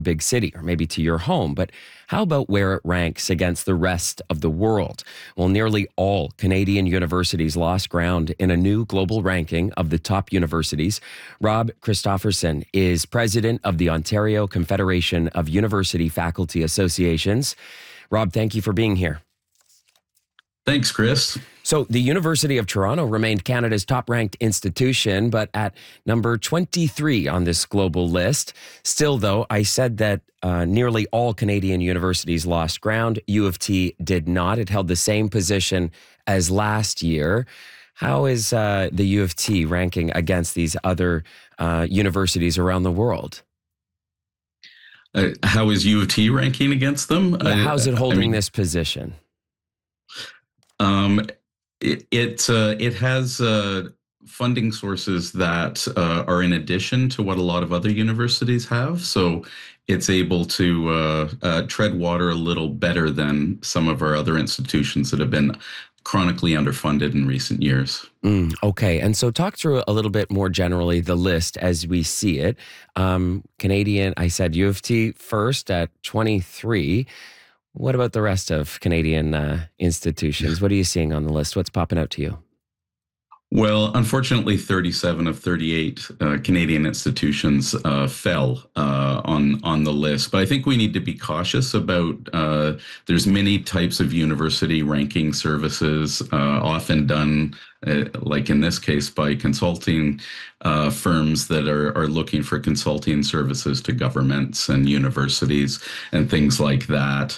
big city or maybe to your home, but how about where it ranks against the rest of the world? Well, nearly all Canadian universities lost ground in a new global ranking of the top universities. Rob Christofferson is president of the Ontario Confederation of University Faculty Associations. Rob, thank you for being here. Thanks, Chris. So the University of Toronto remained Canada's top-ranked institution, but at number 23 on this global list. Still, though, I said that nearly all Canadian universities lost ground. U of T did not. It held the same position as last year. How is the U of T ranking against these other universities around the worworld? How is U of T ranking against them? Yeah, how's it holding this position? It has funding sources that are in addition to what a lot of other universities have. So it's able to tread water a little better than some of our other institutions that have been chronically underfunded in recent years. Okay. And so talk through a little bit more generally the list as we see it. Canadian, I said U of T first at 23. What about the rest of Canadian institutions? What are you seeing on the list? What's popping out to you? Well, unfortunately, 37 of 38 Canadian institutions fell on the list. But I think we need to be cautious about there's many types of university ranking services, often done, like in this case, by consulting firms that are looking for consulting services to governments and universities and things like that.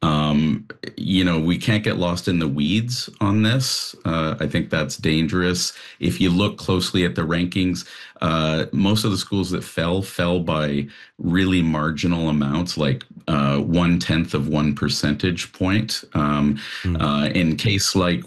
We can't get lost in the weeds on this. I think that's dangerous. If you look closely at the rankings, most of the schools that fell by really marginal amounts, like 1/10 of 1 percentage point. In case like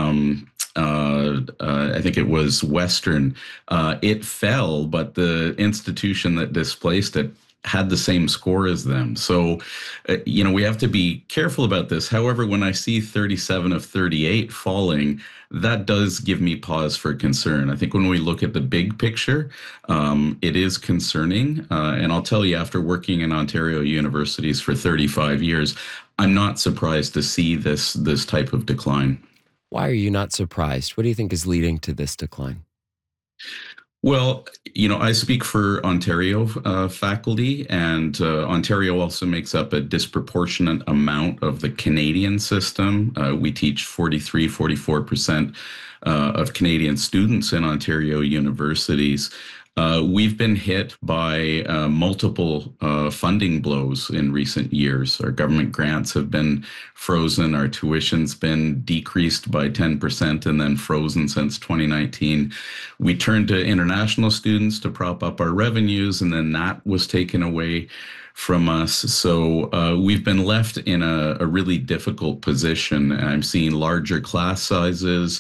I think it was Western, it fell, but the institution that displaced it had the same score as them. So, we have to be careful about this. However, when I see 37 of 38 falling, that does give me pause for concern. I think when we look at the big picture, it is concerning. And I'll tell you, after working in Ontario universities for 35 years, I'm not surprised to see this type of decline. Why are you not surprised? What do you think is leading to this decline? Well, I speak for Ontario faculty, and Ontario also makes up a disproportionate amount of the Canadian system. We teach 44% of Canadian students in Ontario universities. We've been hit by multiple funding blows in recent years. Our government grants have been frozen. Our tuition's been decreased by 10% and then frozen since 2019. We turned to international students to prop up our revenues, and then that was taken away from us. So we've been left in a really difficult position. I'm seeing larger class sizes.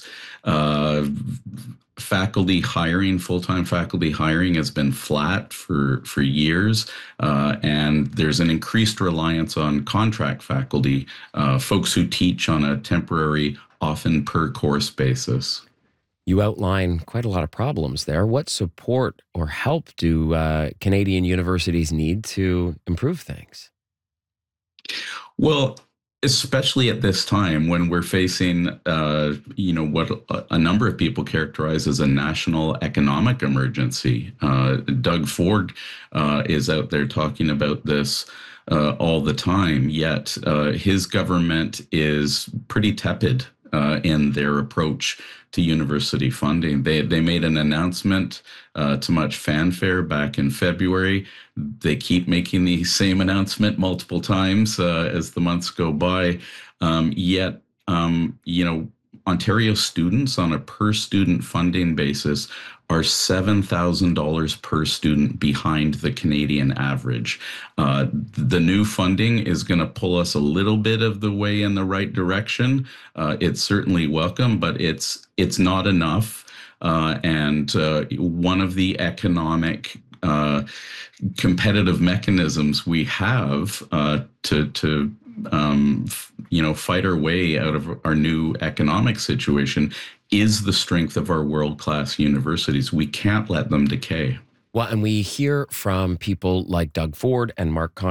Full-time faculty hiring has been flat for years, and there's an increased reliance on contract faculty, folks who teach on a temporary, often per course basis. You outline quite a lot of problems there. What support or help do Canadian universities need to improve things? Well, especially at this time when we're facing, what a number of people characterize as a national economic emergency. Doug Ford is out there talking about this all the time, yet his government is pretty tepid in their approach to university funding. They made an announcement to much fanfare back in February. They keep making the same announcement multiple times as the months go by. Yet, Ontario students on a per student funding basis are $7,000 per student behind the Canadian average. The new funding is going to pull us a little bit of the way in the right direction. It's certainly welcome, but it's not enough. And one of the economic competitive mechanisms we have to fight our way out of our new economic situation is the strength of our world-class universities. We can't let them decay. Well, and we hear from people like Doug Ford and Mark